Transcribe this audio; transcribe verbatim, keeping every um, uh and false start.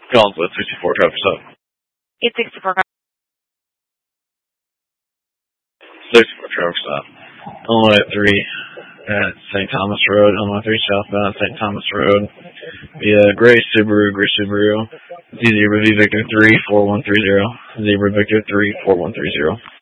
Gauntlet sixty-four, traffic stop. eight sixty-four. sixty-four, traffic stop. Illinois three at Saint Thomas Road, Illinois three southbound Saint Thomas Road, via Gray Subaru, Gray Subaru, Z Zebra V Victor three four one three zero, Zebra Victor three four one three zero.